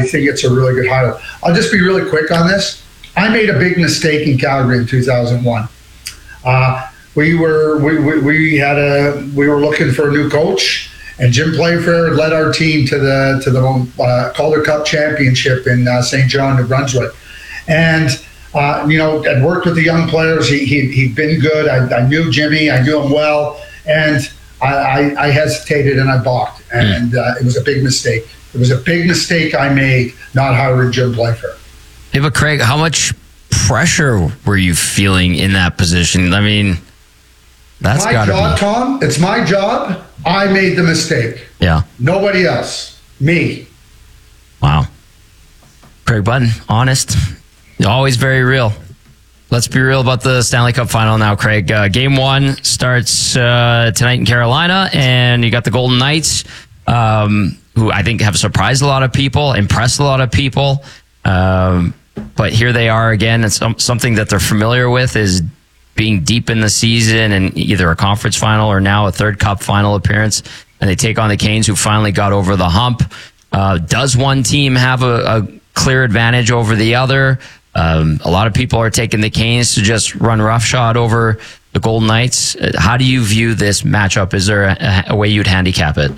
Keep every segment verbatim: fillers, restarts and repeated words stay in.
I think it's a really good hire. I'll just be really quick on this. I made a big mistake in Calgary in two thousand one. Uh, we were we, we, we had a we were looking for a new coach, and Jim Playfair led our team to the to the uh, Calder Cup championship in uh, Saint John, New Brunswick, and uh, you know, I'd worked with the young players. He he he'd been good. I, I knew Jimmy. I knew him well, and I, I, I hesitated and I balked, and mm. uh, it was a big mistake. It was a big mistake I made not hiring Jim Playfair. Yeah, but Craig, how much pressure were you feeling in that position? I mean, that's got to be... My job, Tom. It's my job. I made the mistake. Yeah. Nobody else. Me. Wow. Craig Button, honest. Always very real. Let's be real about the Stanley Cup final now, Craig. Uh, game one starts uh, tonight in Carolina, and you got the Golden Knights, um, who I think have surprised a lot of people, impressed a lot of people. Um, but here they are again. It's some, something that they're familiar with is being deep in the season and either a conference final or now a third cup final appearance. And they take on the Canes, who finally got over the hump. Uh, does one team have a, a clear advantage over the other? Um, a lot of people are taking the Canes to just run roughshod over the Golden Knights. How do you view this matchup? Is there a, a way you'd handicap it?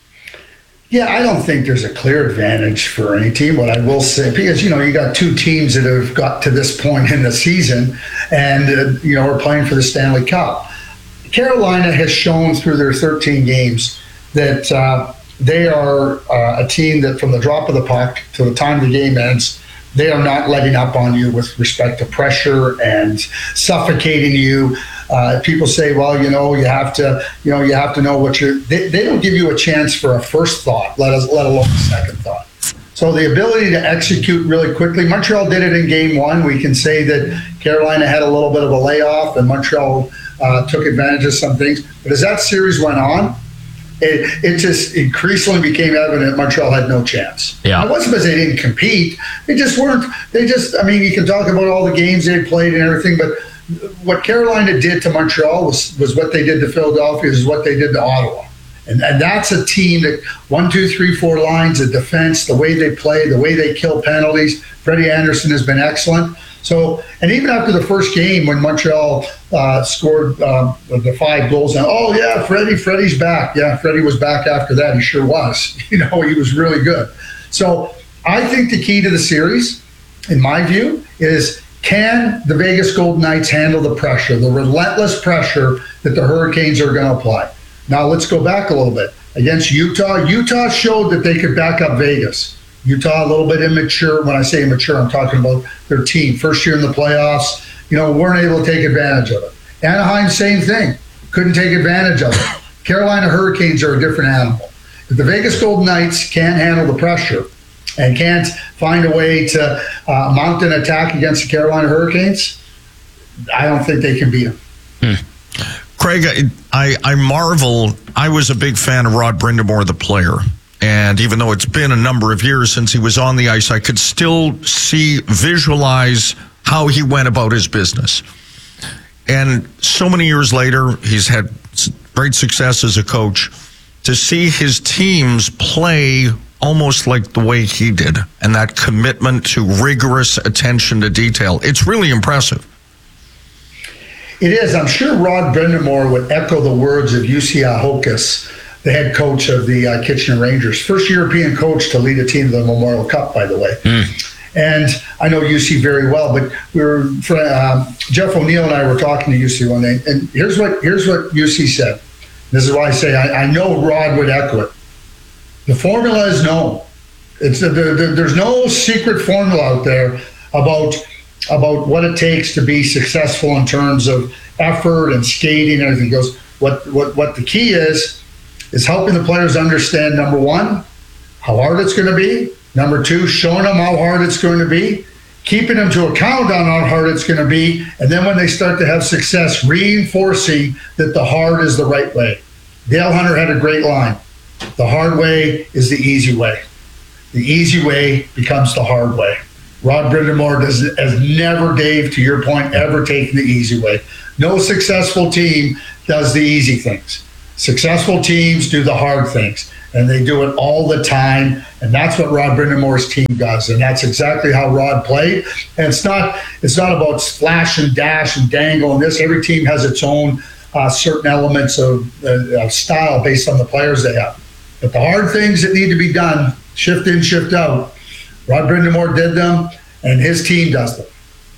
Yeah, I don't think there's a clear advantage for any team. What I will say, because, you know, you got two teams that have got to this point in the season and, uh, you know, are playing for the Stanley Cup. Carolina has shown through their thirteen games that uh, they are uh, a team that from the drop of the puck to the time the game ends, they are not letting up on you with respect to pressure and suffocating you. Uh, people say, well, you know, you have to, you know, you have to know what you're. They, they don't give you a chance for a first thought, let us, let alone a second thought. So the ability to execute really quickly. Montreal did it in game one. We can say that Carolina had a little bit of a layoff, and Montreal uh, took advantage of some things. But as that series went on, It, it just increasingly became evident Montreal had no chance. Yeah. It wasn't because they didn't compete. They just weren't. They just, I mean, you can talk about all the games they played and everything, but what Carolina did to Montreal was, was what they did to Philadelphia, is what they did to Ottawa. And, and that's a team that one, two, three, four lines of defense, the way they play, the way they kill penalties. Freddie Anderson has been excellent. So, and even after the first game when Montreal uh, scored uh, the five goals, and oh yeah, Freddie, Freddie's back. Yeah, Freddie was back after that. He sure was. You know, he was really good. So I think the key to the series, in my view, is can the Vegas Golden Knights handle the pressure, the relentless pressure that the Hurricanes are going to apply? Now let's go back a little bit. Against Utah, Utah showed that they could back up Vegas. Utah a little bit immature. When I say immature, I'm talking about their team. First year in the playoffs, you know, weren't able to take advantage of it. Anaheim, same thing. Couldn't take advantage of it. Carolina Hurricanes are a different animal. If the Vegas Golden Knights can't handle the pressure and can't find a way to uh, mount an attack against the Carolina Hurricanes, I don't think they can beat them. Hmm. Craig, I, I marvel. I was a big fan of Rod Brind'Amour, the player. And even though it's been a number of years since he was on the ice, I could still see, visualize how he went about his business. And so many years later, he's had great success as a coach. To see his teams play almost like the way he did, and that commitment to rigorous attention to detail, it's really impressive. It is. I'm sure Rod Brind'Amour would echo the words of Jussi Ahokas, the head coach of the uh, Kitchener Rangers. First European coach to lead a team to the Memorial Cup, by the way. Mm. And I know Jussi very well, but we were uh, Jeff O'Neill and I were talking to Jussi one day, and here's what here's what Jussi said. This is why I say I, I know Rod would echo it. The formula is known. It's the, the, the, there's no secret formula out there about about what it takes to be successful in terms of effort and skating and everything. He goes, what what what the key is is helping the players understand, number one, how hard it's going to be. Number two, showing them how hard it's going to be, keeping them to account on how hard it's going to be, and then when they start to have success, reinforcing that the hard is the right way. Dale Hunter had a great line. The hard way is the easy way. The easy way becomes the hard way. Rod Brind'Amour does, has never, Dave, to your point, ever taken the easy way. No successful team does the easy things. Successful teams do the hard things, and they do it all the time. And that's what Rod Brindamore's team does, and that's exactly how Rod played. And it's not it's not about flash and dash and dangle and this. Every team has its own uh, certain elements of, uh, of style based on the players they have. But the hard things that need to be done, shift in, shift out, Rod Brindamore did them, and his team does them.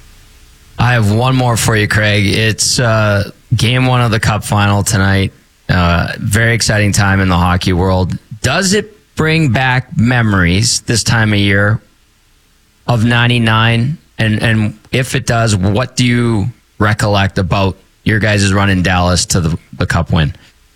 I have one more for you, Craig. It's uh, game one of the Cup final tonight. Uh, very exciting time in the hockey world. Does it bring back memories this time of year of ninety-nine? And, and if it does, what do you recollect about your guys' run in Dallas to the, the Cup win?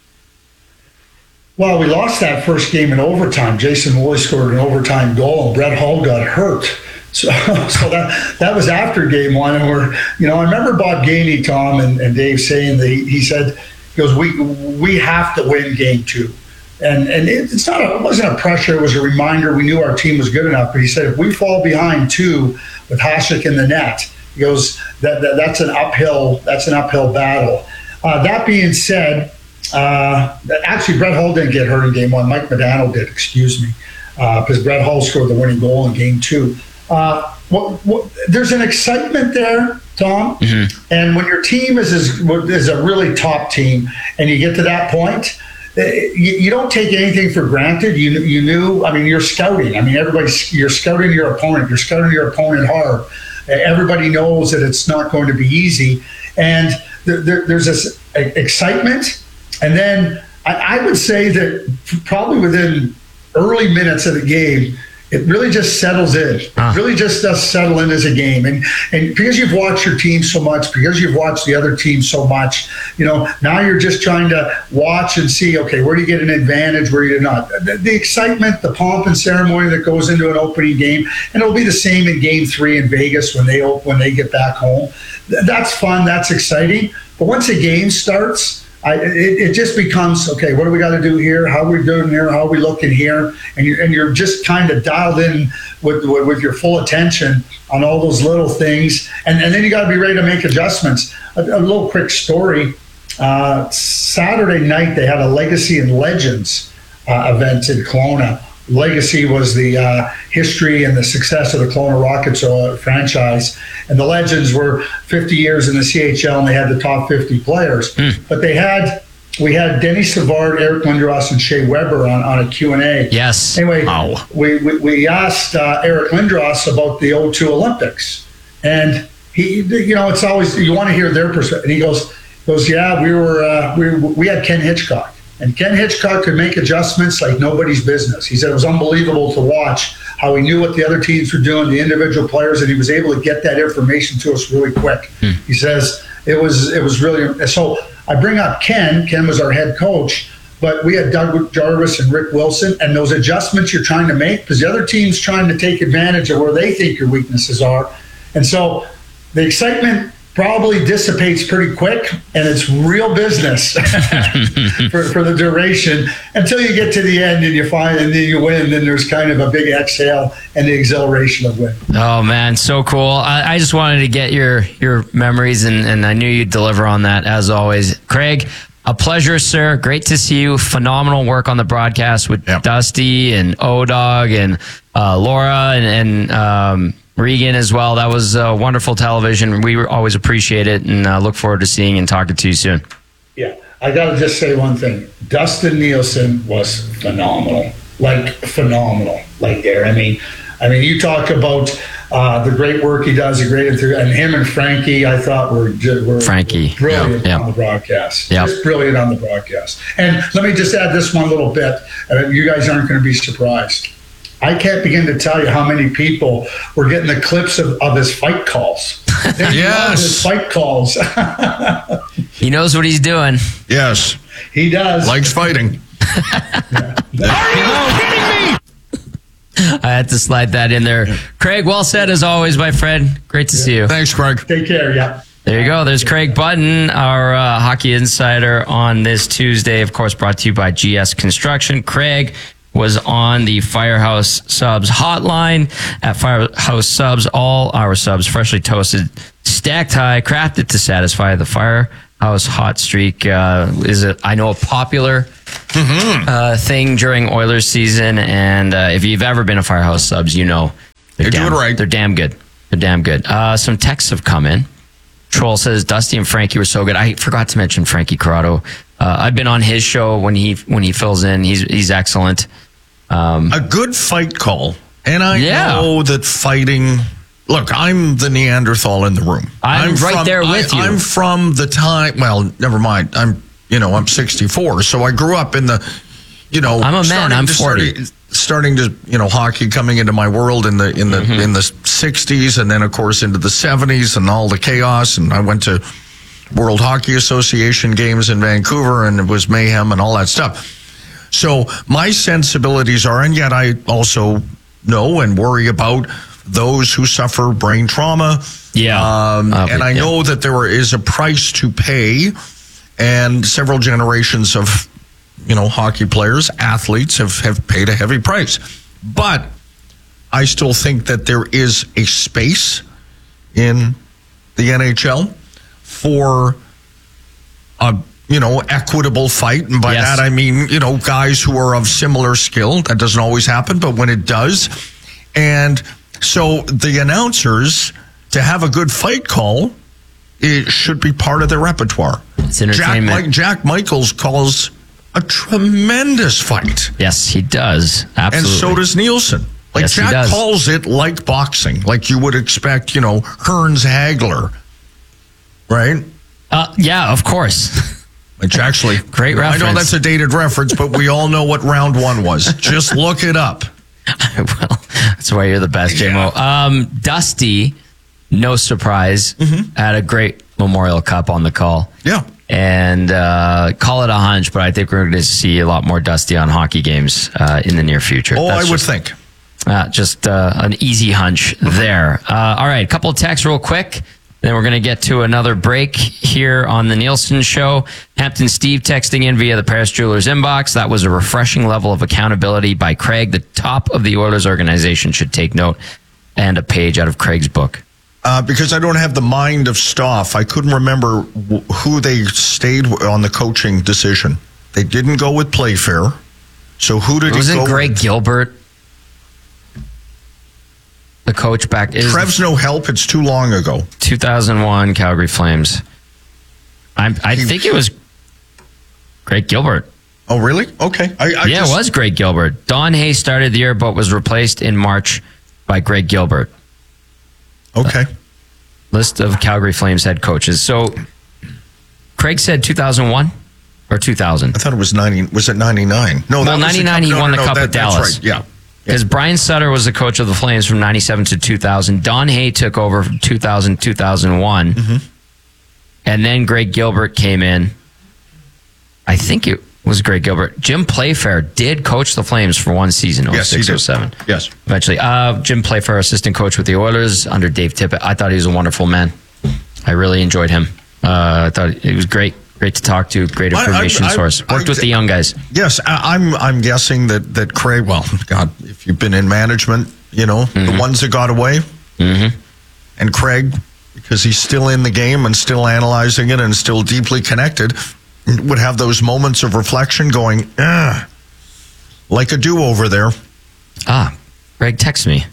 Well, we lost that first game in overtime. Jason Woolley scored an overtime goal, and Brett Hull got hurt. So, so that that was after game one, and we're, you know, I remember Bob Gainey, Tom, and, and Dave saying that he, he said, he goes, we we have to win game two, and and it, it's not a, it wasn't a pressure, it was a reminder. We knew our team was good enough, but he said if we fall behind two with Hasek in the net, he goes that, that that's an uphill that's an uphill battle. Uh, that being said, uh, actually Brett Hull didn't get hurt in game one. Mike Modano did, excuse me, because uh, Brett Hull scored the winning goal in game two. Uh, what, what, there's an excitement there, Tom. Mm-hmm. And when your team is, is is a really top team, and you get to that point, you, you don't take anything for granted. You you knew. I mean, you're scouting. I mean, everybody's you're scouting your opponent. You're scouting your opponent hard. Everybody knows that it's not going to be easy, and there, there, there's this excitement. And then I, I would say that probably within early minutes of the game, it really just settles in. Ah. It really just does settle in as a game. And and because you've watched your team so much, because you've watched the other team so much, you know, now you're just trying to watch and see, okay, where do you get an advantage, where do you not? The, the excitement, the pomp and ceremony that goes into an opening game, and it'll be the same in game three in Vegas when they when they get back home. That's fun. That's exciting. But once a game starts, I, it, it just becomes, okay, what do we got to do here? How are we doing here? How are we looking here? And you're, and you're just kind of dialed in with, with, with your full attention on all those little things. And, and then you got to be ready to make adjustments. A, a little quick story. Uh, Saturday night, they had a Legacy and Legends uh, event in Kelowna. Legacy was the uh, history and the success of the Kelowna Rockets uh, franchise, and the Legends were fifty years in the C H L, and they had the top fifty players. Mm. But they had we had Denny Savard, Eric Lindros, and Shea Weber on, on a Q and A. Yes. Anyway, oh. we, we we asked uh, Eric Lindros about the oh two Olympics, and he, you know, it's always you want to hear their perspective. And he goes goes yeah, we were uh, we we had Ken Hitchcock. And Ken Hitchcock could make adjustments like nobody's business. He said it was unbelievable to watch how he knew what the other teams were doing, the individual players, and he was able to get that information to us really quick. Hmm. He says it was it was really so. I bring up Ken. Ken was our head coach, but we had Doug Jarvis and Rick Wilson, and those adjustments you're trying to make because the other team's trying to take advantage of where they think your weaknesses are, and so the excitement probably dissipates pretty quick, and it's real business for, for the duration until you get to the end and you find and then you win. Then there's kind of a big exhale and the exhilaration of win. Oh man, so cool! I, I just wanted to get your your memories, and, and I knew you'd deliver on that as always, Craig. A pleasure, sir. Great to see you. Phenomenal work on the broadcast with yep. Dusty and O-Dog and uh, Laura and. and um, Regan as well. That was uh, wonderful television. We always appreciate it, and uh, look forward to seeing and talking to you soon. Yeah, I got to just say one thing. Dustin Nielsen was phenomenal, like phenomenal, like there. I mean, I mean, you talk about uh, the great work he does, the great and him and Frankie. I thought were were, Frankie were brilliant yep. on the broadcast. Yep. Just brilliant on the broadcast. And let me just add this one little bit. Uh, you guys aren't going to be surprised. I can't begin to tell you how many people were getting the clips of, of his fight calls. Yes. His fight calls. He knows what he's doing. Yes. He does. Likes fighting. Yeah. Are you kidding me? I had to slide that in there. Craig, well said as always, my friend. Great to yeah. see you. Thanks, Craig. Take care, yeah. There you go. There's Craig Button, our uh, hockey insider on this Tuesday. Of course, brought to you by G S Construction. Craig was on the Firehouse Subs hotline. At Firehouse Subs, all our subs freshly toasted, stacked high, crafted to satisfy the Firehouse house hot streak uh, is a, I know a popular mm-hmm. uh, thing during Oilers season, and uh, if you've ever been a Firehouse Subs, you know they're they damn, do it right. They're damn good. They're damn good. Uh, some texts have come in. Troll says Dusty and Frankie were so good. I forgot to mention Frankie Corrado. Uh, I've been on his show when he when he fills in. He's he's excellent. Um, a good fight call, and I yeah. know that fighting. Look, I'm the Neanderthal in the room. I'm, I'm right from, there with I, you. I'm from the time. Well, never mind. I'm you know I'm sixty-four, so I grew up in the. You know, I'm a man. I'm forty. Starting, starting to you know hockey coming into my world in the in the mm-hmm. in the sixties, and then of course into the seventies and all the chaos. And I went to World Hockey Association games in Vancouver, and it was mayhem and all that stuff. So my sensibilities are, and yet I also know and worry about those who suffer brain trauma. Yeah. Um, uh, and I yeah. know that there is a price to pay, and several generations of, you know, hockey players, athletes have, have paid a heavy price. But I still think that there is a space in the N H L for a, you know, equitable fight. And by yes. that, I mean, you know, guys who are of similar skill. That doesn't always happen, but when it does. And so the announcers, to have a good fight call, it should be part of their repertoire. It's entertainment. Jack, Jack Michaels calls a tremendous fight. Yes, he does. Absolutely. And so does Nielsen. Like yes, Jack calls it like boxing, like you would expect, you know, Hearns Hagler. Right? Uh, yeah, of course. Which actually, great reference. I know that's a dated reference, but we all know what round one was. Just look it up. Well, that's why you're the best, J M O. Yeah. Um, Dusty, no surprise, mm-hmm. had a great Memorial Cup on the call. Yeah. And uh, call it a hunch, but I think we're going to see a lot more Dusty on hockey games uh, in the near future. Oh, that's I would just, think. Uh, just uh, an easy hunch there. Uh, all right, a couple of texts real quick. Then we're going to get to another break here on the Nielsen Show. Hampton Steve texting in via the Paris Jewelers inbox. That was a refreshing level of accountability by Craig. The top of the Oilers organization should take note, and a page out of Craig's book. Uh, because I don't have the mind of Stoff, I couldn't remember w- who they stayed w- on the coaching decision. They didn't go with Playfair. So who did Wasn't he go Greg with? Gilbert the coach back? Is Trev's no help. It's too long ago. two thousand one Calgary Flames. I'm, I He- think it was Greg Gilbert. Oh, really? Okay. I, I yeah, just, it was Greg Gilbert. Don Hayes started the year, but was replaced in March by Greg Gilbert. Okay. List of Calgary Flames head coaches. So, Craig said two thousand one or two thousand? I thought it was ninety. Was it ninety-nine? No, well, that was ninety-nine the he cup. won no, the no, Cup that, with that's Dallas. Right. Yeah. Because Brian Sutter was the coach of the Flames from ninety-seven to two thousand. Don Hay took over from two thousand, two thousand one. Mm-hmm. And then Greg Gilbert came in. I think it was Greg Gilbert. Jim Playfair did coach the Flames for one season, Yes, he oh six, did. oh seven. Yes. Eventually. Uh, Jim Playfair, assistant coach with the Oilers under Dave Tippett. I thought he was a wonderful man. I really enjoyed him. Uh, I thought he was great. Great to talk to. Great information I, I, I, source. Worked I, with the young guys. Yes, I, I'm. I'm guessing that that Craig. Well, God, if you've been in management, you know mm-hmm. the ones that got away, mm-hmm. and Craig, because he's still in the game and still analyzing it and still deeply connected, would have those moments of reflection, going, ah, like a do-over there. Ah, Greg texts me.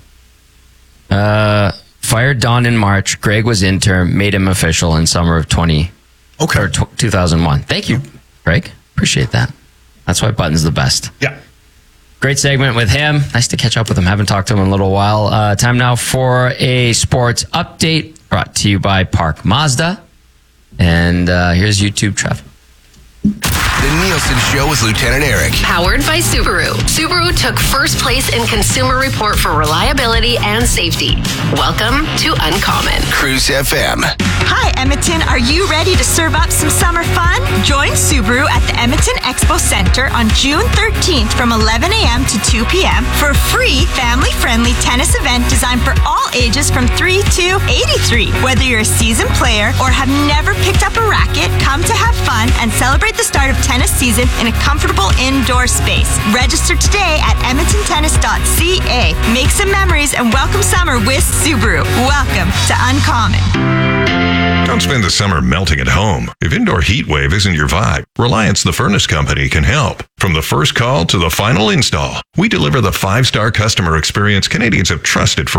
Uh, fired Don in March. Greg was intern. Made him official in summer of twenty. Okay. Or t- two thousand one. Thank you, Greg. Appreciate that. That's why Button's the best. Yeah. Great segment with him. Nice to catch up with him. Haven't talked to him in a little while. Uh, time now for a sports update brought to you by Park Mazda. And uh, here's YouTube Trev. The Nielsen Show with Lieutenant Eric. Powered by Subaru. Subaru took first place in Consumer Report for reliability and safety. Welcome to Uncommon. Cruise F M. Hi, Edmonton. Are you ready to serve up some summer fun? Join Subaru at the Edmonton Expo Center on June thirteenth from eleven a.m. to two p.m. for a free family-friendly tennis event designed for all ages from three to eighty-three. Whether you're a seasoned player or have never picked up a racket, come to have fun and celebrate the start of tennis season in a comfortable indoor space. Register today at edmonton tennis dot c a. Make some memories and welcome summer with Subaru. Welcome to Uncommon. Don't spend the summer melting at home. If indoor heat wave isn't your vibe, Reliance the Furnace Company can help. From the first call to the final install, we deliver the five-star customer experience Canadians have trusted for